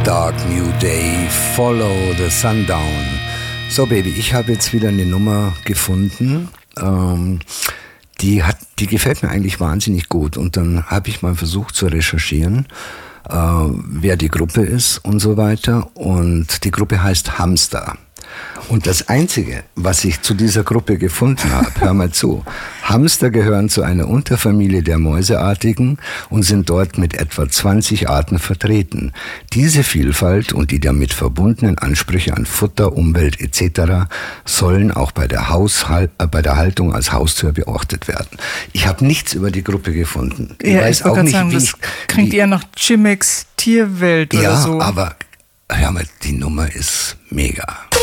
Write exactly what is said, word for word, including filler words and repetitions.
Dark New Day, Follow the Sundown. So Baby, ich habe jetzt wieder eine Nummer gefunden, ähm, die hat, die gefällt mir eigentlich wahnsinnig gut. Und dann habe ich mal versucht zu recherchieren, äh, wer die Gruppe ist und so weiter. Und die Gruppe heißt Hamster. Und das Einzige, was ich zu dieser Gruppe gefunden habe, hör mal zu, Hamster gehören zu einer Unterfamilie der Mäuseartigen und sind dort mit etwa zwanzig Arten vertreten. Diese Vielfalt und die damit verbundenen Ansprüche an Futter, Umwelt et cetera sollen auch bei der, Haushalt, äh, bei der Haltung als Haustier beobachtet werden. Ich habe nichts über die Gruppe gefunden. Ich ja, weiß ich auch nicht, sagen, wie das ich, klingt wie, eher nach Chimex Tierwelt ja, oder so. Ja, aber hör mal, die Nummer ist mega.